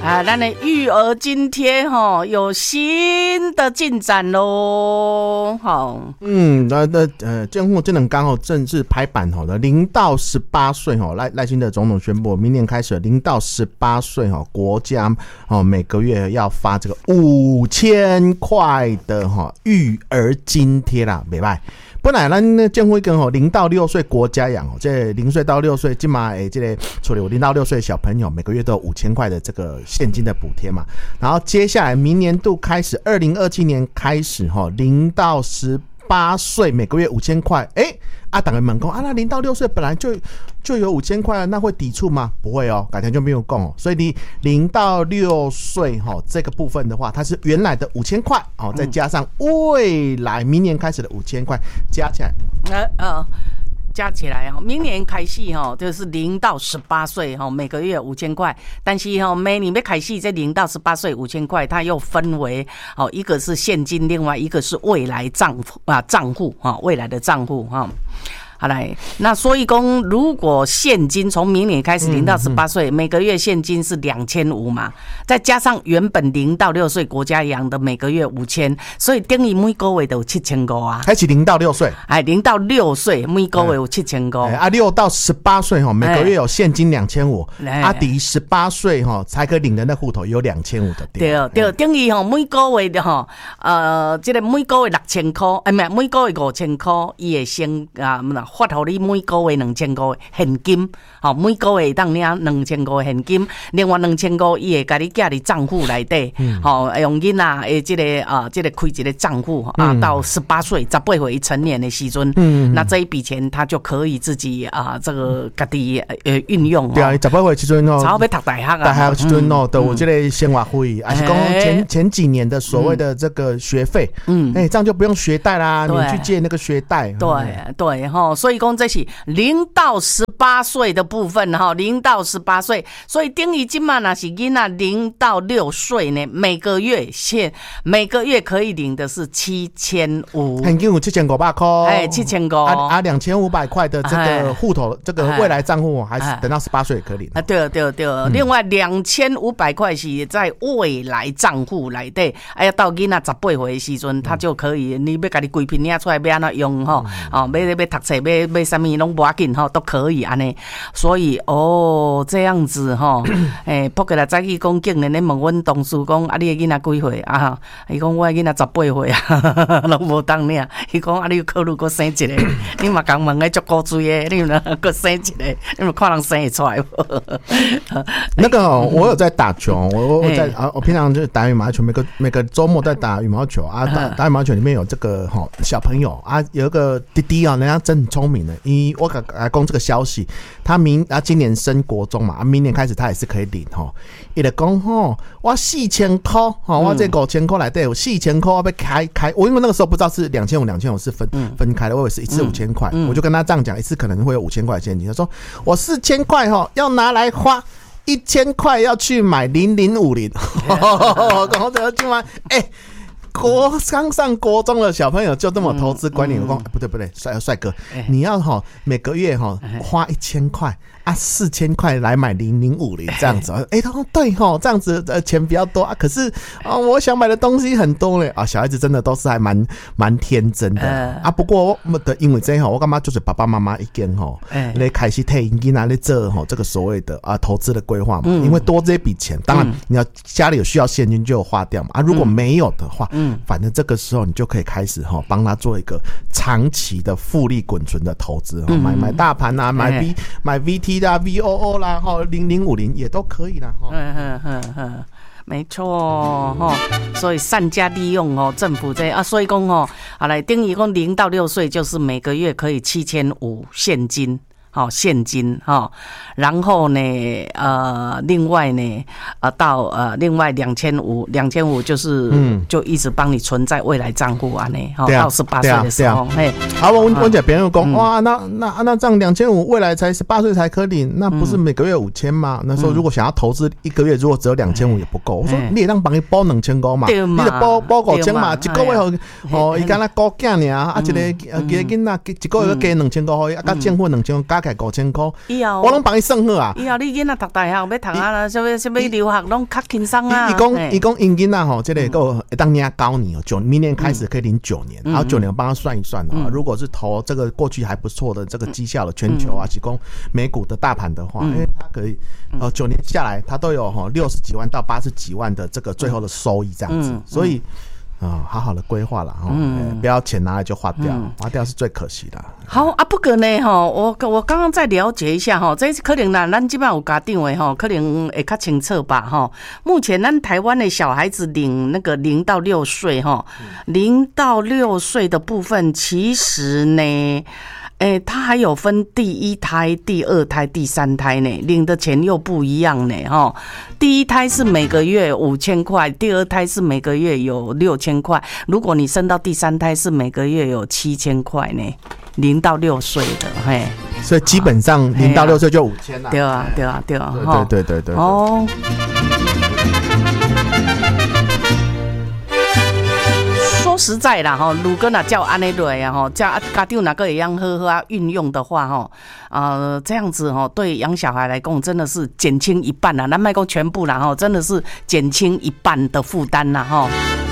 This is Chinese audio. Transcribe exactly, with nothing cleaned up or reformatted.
啊，咱的育儿津贴哈有新的进展喽，好， 嗯，那那呃，监护这能刚好正式拍板吼的，零到十八岁吼，赖赖清德总统宣布，明年开始零到十八岁吼，国家哦每个月要发这个五千块的哈育儿津贴啦，没歹。本来咱监护跟吼零到六岁国家养哦，这零岁到六岁，今嘛诶，这个除了有零到六岁的小朋友，每个月都有五千块的这个现金的补贴嘛。然后接下来明年度开始，二零二七年开始哈，零到十八岁每个月五千块，哎。啊，党人们讲啊，那零到六岁本来就就有五千块了，那会抵触吗？不会哦，改天就没有供哦。所以你零到六岁哈这个部分的话，它是原来的五千块哦，再加上未来明年开始的五千块，加起来， 呃呃。加起来哦，明年开始哈，就是零到十八岁哈，每个月五千块。但是哈，每年要开始这零到十八岁五千块，它又分为哦，一个是现金，另外一个是未来账户啊账户哈，未来的账户哈。好来，那所以讲，如果现金从明年开始零到十八岁，每个月现金是两千五嘛，再加上原本零到六岁国家养的每个月五千，所以等于每个月都有七千五啊。 开始零到六岁， 哎，零到六岁每个月有七千五。 啊，六到十八岁哈，每个月有现金两千五。阿迪十八岁哈才可以领的那户头有两千五的。 对对，等于哈每个月的哈，呃，这个每个月六千块，哎，唔，每个月五千块，伊会先啊，发给你每个月两千块现金，好，每个月当领两千块现金，另外两千块伊会给你寄入账户内底，好，用囡仔诶，这个啊，这个开一个账户啊，到十八岁、十八岁成年的时阵，那这一笔钱他就可以自己啊，这个家己呃运用。 对啊，十八岁时阵哦， 差不多读大学啊， 大学时阵哦，都有这个生活费，还是讲前前几年的所谓的这个学费，嗯，哎，这样就不用学贷啦，你去借那个学贷。 对对哈，所以讲这是零到十八岁的部分哈，零到十八岁，所以等于今嘛那是囡仔零到六岁呢，每个月现每个月可以领的是七千五， 现金有七千五百块， 哎，七千五啊啊，两千五百块的这个户头，这个未来账户还是等到十八岁也可以领啊，对对对，嗯、另外两千五百块是在未来账户内底，哎呀，到囡仔十八岁的时阵，他就可以，你要家己规片领出来要安怎用吼，哦，要要读册，要要什么拢无要紧吼，都可以安尼。所以哦，这样子吼，诶，扑过来早起讲，竟然咧问阮同事讲，啊，你的囡仔几岁啊？伊讲我的囡仔十八岁啊，拢无当领。伊讲啊，你有考虑过生一个？你嘛讲问个足古锥的，你嘛过生一个？你嘛看人生会出来无？ 那个、哦、我有在打球，我我在啊，我平常就是打羽毛球，每个每个周末在打羽毛球啊，打打羽毛球里面有这个哈、哦、小朋友啊，有一个弟弟啊，人家真很聪明的，因我给来公这个消息，他明啊今年升国中嘛，啊明年开始他也是可以领哈，伊就讲吼，我四千块哈，我这五千块来对，有四千块我被开开，我因为那个时候不知道是两千五两千五是分、嗯、分开的，我以为是一次五千块，我就跟他这样讲，一次可能会有五千块现金，他说我四千块哈要拿来花。一千块要去买零零五零，然后怎么去买？哎、欸，国刚上国中的小朋友就这么投资观念，我讲、嗯嗯欸、不对不对，帅帅哥，欸、你要哈每个月哈花一千块啊，四千块来买零零五零这样子，哎、欸，他说对哈，这样子呃钱比较多啊，可是啊我想买的东西很多嘞啊，小孩子真的都是还蛮蛮天真的、呃、啊，不过我的因为这样，我干嘛就是爸爸妈妈一间哈，来开始替囡仔来做哈这个所谓的啊投资的规划嘛、嗯，因为多这笔钱，当然你要家里有需要现金就有花掉嘛啊，如果没有的话，嗯，反正这个时候你就可以开始哈帮他做一个长期的复利滚存的投资，嗯、买买大盘啊，买 V、欸、买 V T 啦 V O O 啦，哈零零五零也都可以啦， 嗯嗯嗯嗯。没错哈，所以善加利用哦，政府这啊，所以讲哦，好来等于讲零到六岁就是每个月可以七千五现金。好、哦、现金哈、哦，然后呢，呃，另外呢，呃，到呃，另外两千五，两千五就是，嗯，就一直帮你存在未来账户啊呢，哈、哦啊，到十八岁的时候，嘿、啊， 啊，我我讲别人讲，哇，那那那这样两千五，未来才十八岁才可领，那不是每个月五千吗？那时候如果想要投资一个月，如果只有两千五也不够，我说你也让帮你包两千五嘛，你就包包五千嘛，一个月哦，哦，伊干那高囝尔，啊，一个一个囡仔一个月加两千五，啊，加政府两千五加。 加起来五千块， 以后我拢帮伊算好啊。 以后你囡仔读大学要读啊，什么什么留学拢较轻松啊。 伊讲伊讲因囡仔吼，这个够会当领高年哦，九明年开始可以领九年，然后九年帮他算一算哦，如果是投这个过去还不错的这个绩效的全球啊，提供美股的大盘的话，因为他可以呃九年下来，他都有哈六十几万到八十几万的这个最后的收益这样子，所以。啊、哦，好好的规划了哈，嗯、不要钱拿来就花掉，嗯、花掉是最可惜的。 好啊，不过呢，哈，我我刚刚再了解一下哈，这可能啦，咱这边有家长的哈，可能会较清楚吧哈。目前咱台湾的小孩子领那个零到六岁哈，零到六岁的部分，其实呢。哎，它还有分第一胎、第二胎、第三胎呢，领的钱又不一样呢，哈。第一胎是每个月五千块，第二胎是每个月有六千块，如果你生到第三胎是每个月有七千块呢，零到六岁的，嘿。 所以基本上零到六岁就五千了。 对啊，对啊，对啊， 对对对对对。哦。 说实在啦哈，如果那叫安尼来啊哈，叫家长哪个也样好好啊运用的话哈，呃这样子哈，对养小孩来讲真的是减轻一半啦，咱莫讲全部啦哈，真的是减轻一半的负担啦哈。